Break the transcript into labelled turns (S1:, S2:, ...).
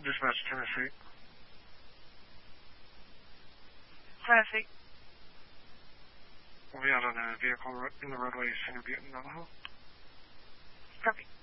S1: Dispatch Tennessee.
S2: Traffic.
S1: We'll be out on a vehicle in the roadway, Center Butte, Navajo.
S2: Perfect.